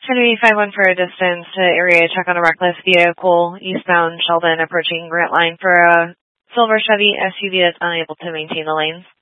Kennedy 51 for a distance to area check on a reckless vehicle, eastbound Sheldon approaching Grant Line for a silver Chevy SUV that's unable to maintain the lanes.